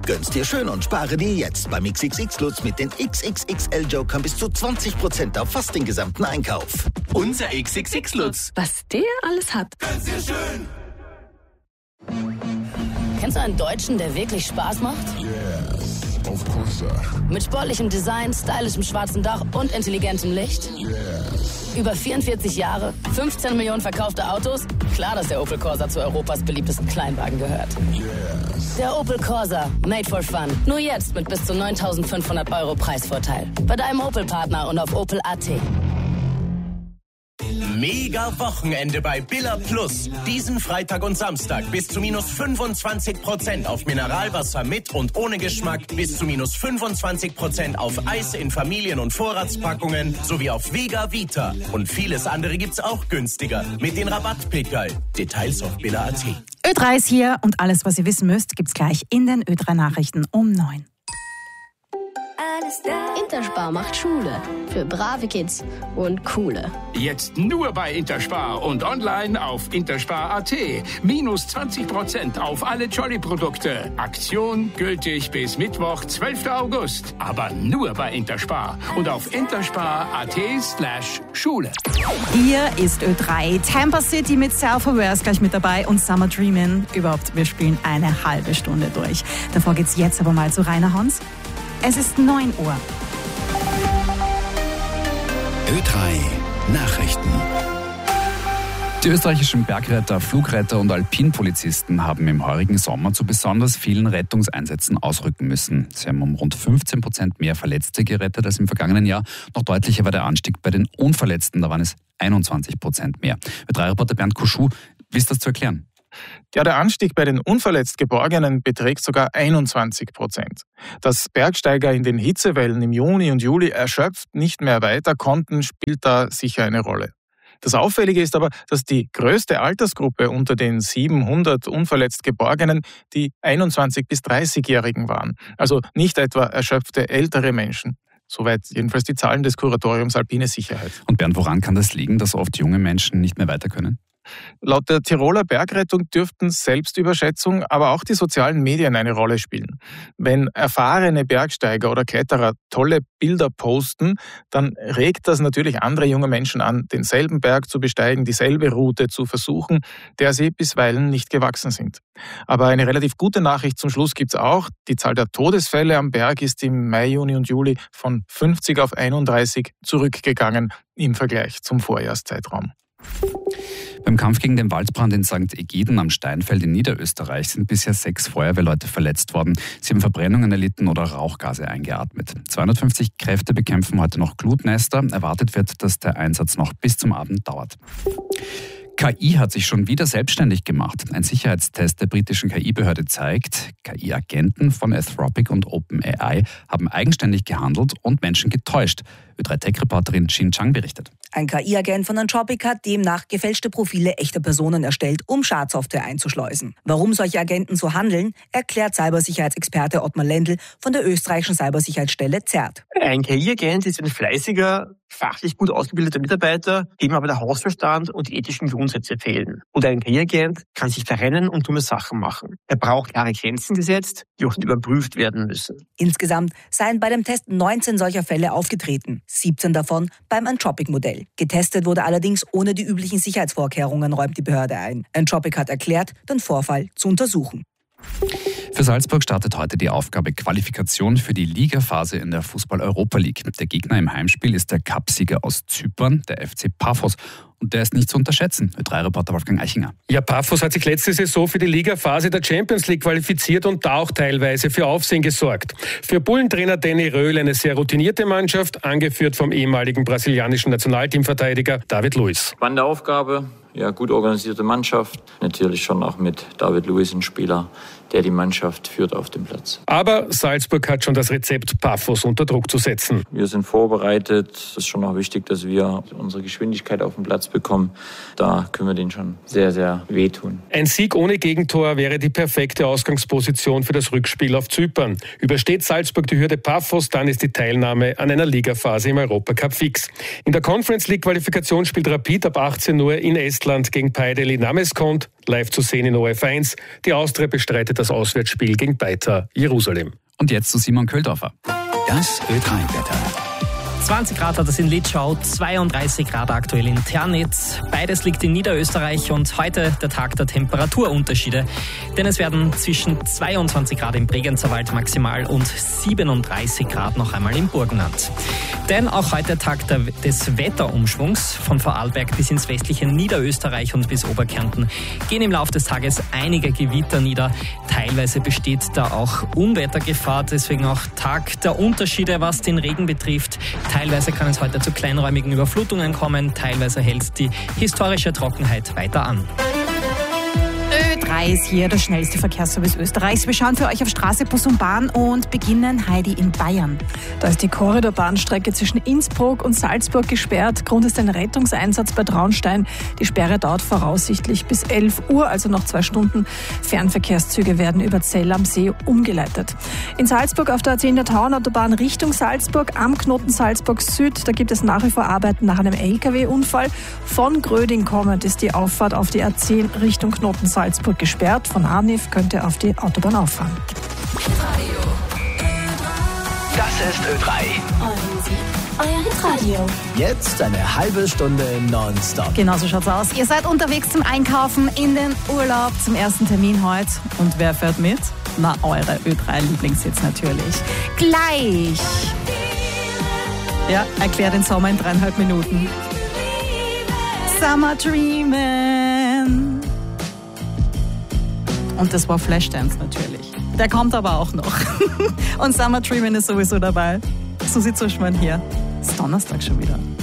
Gönn's dir schön und spare dir jetzt beim XXX Lutz mit den XXXL Jokern bis zu 20% auf fast den gesamten Einkauf. Unser XXX Lutz. Was der alles hat. Gönn's dir schön. Kennst du einen Deutschen, der wirklich Spaß macht? Yes, of course. Mit sportlichem Design, stylischem schwarzen Dach und intelligentem Licht? Yes. Über 44 Jahre, 15 Millionen verkaufte Autos? Klar, dass der Opel Corsa zu Europas beliebtesten Kleinwagen gehört. Yes. Der Opel Corsa, made for fun. Nur jetzt mit bis zu 9.500 € Preisvorteil. Bei deinem Opel-Partner und auf opel.at. Mega Wochenende bei Billa Plus. Diesen Freitag und Samstag bis zu minus 25% auf Mineralwasser mit und ohne Geschmack, bis zu minus 25% auf Eis in Familien- und Vorratspackungen sowie auf Vega Vita. Und vieles andere gibt's auch günstiger mit den Rabattpickerl. Details auf Billa.at. Ö3 ist hier und alles, was ihr wissen müsst, gibt's gleich in den Ö3 Nachrichten um 9. Interspar macht Schule. Für brave Kids und coole. Jetzt nur bei Interspar und online auf interspar.at. Minus 20% auf alle Jolly-Produkte. Aktion gültig bis Mittwoch, 12. August. Aber nur bei Interspar und auf interspar.at/Schule. Hier ist Ö3. Tampa City mit Self-Aware ist gleich mit dabei und Summer Dreamin'. Überhaupt, wir spielen eine halbe Stunde durch. Davor geht's jetzt aber mal zu Rainer Hans. Es ist 9 Uhr. Ö3 Nachrichten. Die österreichischen Bergretter, Flugretter und Alpinpolizisten haben im heurigen Sommer zu besonders vielen Rettungseinsätzen ausrücken müssen. Sie haben um rund 15% mehr Verletzte gerettet als im vergangenen Jahr. Noch deutlicher war der Anstieg bei den Unverletzten, da waren es 21% mehr. Ö3-Reporter Bernd Kuschuh, wie ist das zu erklären? Ja, der Anstieg bei den unverletzt Geborgenen beträgt sogar 21%. Dass Bergsteiger in den Hitzewellen im Juni und Juli erschöpft nicht mehr weiter konnten, spielt da sicher eine Rolle. Das Auffällige ist aber, dass die größte Altersgruppe unter den 700 unverletzt Geborgenen die 21- bis 30-Jährigen waren. Also nicht etwa erschöpfte ältere Menschen. Soweit jedenfalls die Zahlen des Kuratoriums Alpine Sicherheit. Und Bernd, woran kann das liegen, dass oft junge Menschen nicht mehr weiter können? Laut der Tiroler Bergrettung dürften Selbstüberschätzung, aber auch die sozialen Medien eine Rolle spielen. Wenn erfahrene Bergsteiger oder Kletterer tolle Bilder posten, dann regt das natürlich andere junge Menschen an, denselben Berg zu besteigen, dieselbe Route zu versuchen, der sie bisweilen nicht gewachsen sind. Aber eine relativ gute Nachricht zum Schluss gibt's auch. Die Zahl der Todesfälle am Berg ist im Mai, Juni und Juli von 50 auf 31 zurückgegangen im Vergleich zum Vorjahreszeitraum. Beim Kampf gegen den Waldbrand in St. Egiden am Steinfeld in Niederösterreich sind bisher 6 Feuerwehrleute verletzt worden. Sie haben Verbrennungen erlitten oder Rauchgase eingeatmet. 250 Kräfte bekämpfen heute noch Glutnester. Erwartet wird, dass der Einsatz noch bis zum Abend dauert. KI hat sich schon wieder selbstständig gemacht. Ein Sicherheitstest der britischen KI-Behörde zeigt, KI-Agenten von Anthropic und OpenAI haben eigenständig gehandelt und Menschen getäuscht. Ö3-Tech-Reporterin Xin Chang berichtet. Ein KI-Agent von Anthropic hat demnach gefälschte Profile echter Personen erstellt, um Schadsoftware einzuschleusen. Warum solche Agenten so handeln, erklärt Cybersicherheitsexperte Ottmar Lendl von der österreichischen Cybersicherheitsstelle ZERT. Ein KI-Agent ist ein fleißiger, fachlich gut ausgebildeter Mitarbeiter, dem aber der Hausverstand und die ethischen Grundsätze fehlen. Und ein KI-Agent kann sich verrennen und dumme Sachen machen. Er braucht klare Grenzen gesetzt, die auch überprüft werden müssen. Insgesamt seien bei dem Test 19 solcher Fälle aufgetreten, 17 davon beim Anthropic-Modell. Getestet wurde allerdings ohne die üblichen Sicherheitsvorkehrungen, räumt die Behörde ein. Anthropic hat erklärt, den Vorfall zu untersuchen. Für Salzburg startet heute die Aufgabe Qualifikation für die Ligaphase in der Fußball-Europa League. Der Gegner im Heimspiel ist der Cupsieger aus Zypern, der FC Paphos. Und der ist nicht zu unterschätzen. Ö3-Reporter Wolfgang Eichinger. Ja, Paphos hat sich letzte Saison für die Ligaphase der Champions League qualifiziert und da auch teilweise für Aufsehen gesorgt. Für Bullentrainer Danny Röhl eine sehr routinierte Mannschaft, angeführt vom ehemaligen brasilianischen Nationalteamverteidiger David Luiz. Spannende Aufgabe, ja, gut organisierte Mannschaft. Natürlich schon auch mit David Luiz ein Spieler, der die Mannschaft führt auf dem Platz. Aber Salzburg hat schon das Rezept, Paphos unter Druck zu setzen. Wir sind vorbereitet. Es ist schon auch wichtig, dass wir unsere Geschwindigkeit auf den Platz bekommen. Da können wir denen schon sehr, sehr wehtun. Ein Sieg ohne Gegentor wäre die perfekte Ausgangsposition für das Rückspiel auf Zypern. Übersteht Salzburg die Hürde Paphos, dann ist die Teilnahme an einer Ligaphase im Europacup fix. In der Conference League Qualifikation spielt Rapid ab 18 Uhr in Estland gegen Paideli Nameskont, live zu sehen in ORF1. Die Austria bestreitet das Auswärtsspiel gegen Beitar Jerusalem. Und jetzt zu Simon Köldorfer. Das Ö3-Wetter. 20 Grad hat es in Litschau, 32 Grad aktuell in Ternitz. Beides liegt in Niederösterreich und heute der Tag der Temperaturunterschiede. Denn es werden zwischen 22 Grad im Bregenzerwald maximal und 37 Grad noch einmal im Burgenland. Denn auch heute Tag des Wetterumschwungs. Von Vorarlberg bis ins westliche Niederösterreich und bis Oberkärnten gehen im Laufe des Tages einige Gewitter nieder. Teilweise besteht da auch Unwettergefahr, deswegen auch Tag der Unterschiede, was den Regen betrifft. Teilweise kann es heute zu kleinräumigen Überflutungen kommen, teilweise hält die historische Trockenheit weiter an. Ö3 ist hier der schnellste Verkehrsservice Österreichs. Wir schauen für euch auf Straße, Bus und Bahn und beginnen, Heidi, in Bayern. Da ist die Korridorbahnstrecke zwischen Innsbruck und Salzburg gesperrt. Grund ist ein Rettungseinsatz bei Traunstein. Die Sperre dauert voraussichtlich bis 11 Uhr, also noch 2 Stunden. Fernverkehrszüge werden über Zell am See umgeleitet. In Salzburg auf der A10 der Tauernautobahn Richtung Salzburg am Knoten Salzburg Süd. Da gibt es nach wie vor Arbeiten nach einem LKW-Unfall. Von Gröding kommend ist die Auffahrt auf die A10 Richtung Knoten Salzburg gesperrt. Von Arnif könnt ihr auf die Autobahn auffahren. Das ist Ö3. Euer Radio. Jetzt eine halbe Stunde nonstop. Genau so schaut's aus. Ihr seid unterwegs zum Einkaufen, in den Urlaub, zum ersten Termin heute. Und wer fährt mit? Na, eure Ö3-Lieblingssitz natürlich. Gleich. Ja, erklär den Sommer in 3,5 Minuten. Summer Dreamin'. Und das war Flashdance natürlich. Der kommt aber auch noch. Und Summer Dreamin' ist sowieso dabei. Susi Zuschmann hier. Ist Donnerstag schon wieder.